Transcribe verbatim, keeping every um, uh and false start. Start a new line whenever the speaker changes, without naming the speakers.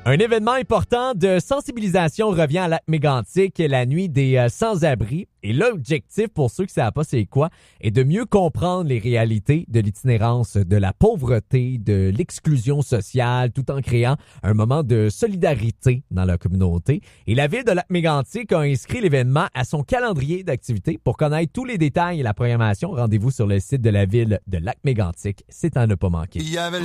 Un événement important de sensibilisation revient à Lac-Mégantic, la nuit des euh, sans-abri. Et l'objectif, pour ceux qui ne savent pas c'est quoi, est de mieux comprendre les réalités de l'itinérance, de la pauvreté, de l'exclusion sociale, tout en créant un moment de solidarité dans la communauté. Et la ville de Lac-Mégantic a inscrit l'événement à son calendrier d'activités. Pour connaître tous les détails et la programmation, rendez-vous sur le site de la ville de Lac-Mégantic. C'est à ne pas manquer.
Il y avait